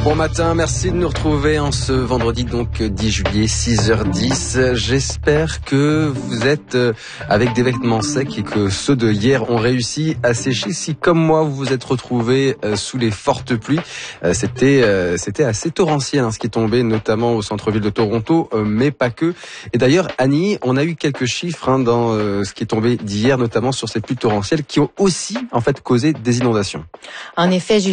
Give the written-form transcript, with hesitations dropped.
Bon matin, merci de nous retrouver en ce vendredi donc 10 juillet 6h10. J'espère que vous êtes avec des vêtements secs et que ceux de hier ont réussi à sécher. Si comme moi vous vous êtes retrouvés sous les fortes pluies, c'était assez torrentiel ce qui est tombé notamment au centre-ville de Toronto, mais pas que. Et d'ailleurs Annie, on a eu quelques chiffres dans ce qui est tombé d'hier, notamment sur ces pluies torrentielles qui ont aussi en fait causé des inondations. En effet,